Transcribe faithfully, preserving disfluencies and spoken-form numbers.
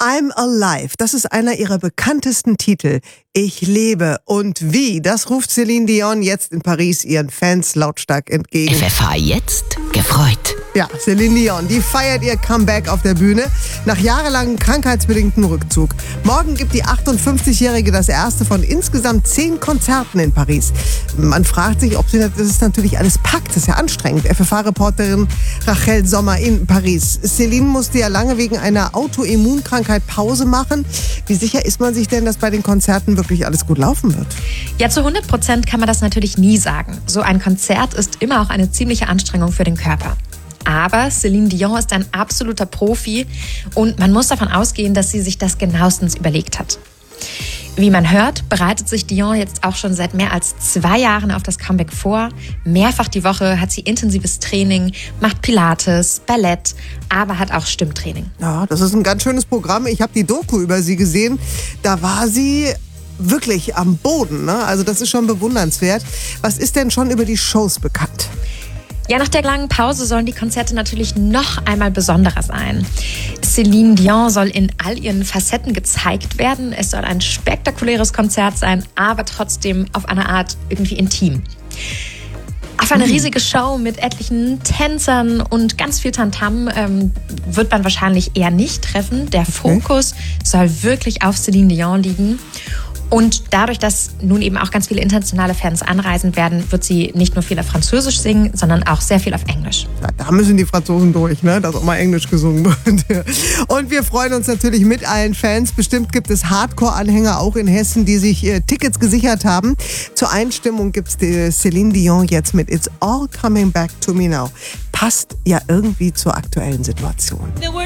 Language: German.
I'm Alive, das ist einer ihrer bekanntesten Titel. Ich lebe und wie, das ruft Celine Dion jetzt in Paris ihren Fans lautstark entgegen. F F H jetzt gefreut. Ja, Celine Dion, die feiert ihr Comeback auf der Bühne nach jahrelangem krankheitsbedingten Rückzug. Morgen gibt die achtundfünfzigjährige das erste von insgesamt zehn Konzerten in Paris. Man fragt sich, ob sie das ist natürlich alles packt. Das ist ja anstrengend. F F H-Reporterin Rachel Sommer in Paris. Celine musste ja lange wegen einer Autoimmunkrankheit Pause machen. Wie sicher ist man sich denn, dass bei den Konzerten wirklich alles gut laufen wird? Ja, zu hundert Prozent kann man das natürlich nie sagen. So ein Konzert ist immer auch eine ziemliche Anstrengung für den Körper. Aber Celine Dion ist ein absoluter Profi und man muss davon ausgehen, dass sie sich das genauestens überlegt hat. Wie man hört, bereitet sich Dion jetzt auch schon seit mehr als zwei Jahren auf das Comeback vor. Mehrfach die Woche hat sie intensives Training, macht Pilates, Ballett, aber hat auch Stimmtraining. Ja, das ist ein ganz schönes Programm. Ich habe die Doku über sie gesehen. Da war sie wirklich am Boden, ne? Also das ist schon bewundernswert. Was ist denn schon über die Shows bekannt? Ja, nach der langen Pause sollen die Konzerte natürlich noch einmal besonderer sein. Celine Dion soll in all ihren Facetten gezeigt werden. Es soll ein spektakuläres Konzert sein, aber trotzdem auf eine Art irgendwie intim. Auf eine riesige Show mit etlichen Tänzern und ganz viel Tamtam ähm, wird man wahrscheinlich eher nicht treffen. Der Fokus soll wirklich auf Celine Dion liegen. Und dadurch, dass nun eben auch ganz viele internationale Fans anreisen werden, wird sie nicht nur viel auf Französisch singen, sondern auch sehr viel auf Englisch. Ja, da müssen die Franzosen durch, ne? Dass auch mal Englisch gesungen wird. Und wir freuen uns natürlich mit allen Fans. Bestimmt gibt es Hardcore-Anhänger auch in Hessen, die sich äh, Tickets gesichert haben. Zur Einstimmung gibt es die Celine Dion jetzt mit It's All Coming Back to Me Now. Passt ja irgendwie zur aktuellen Situation.